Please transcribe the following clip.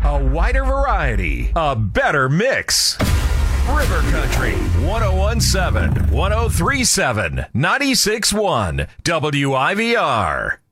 A wider variety, a better mix. River Country, 1017, 1037, 96.1, WIVR.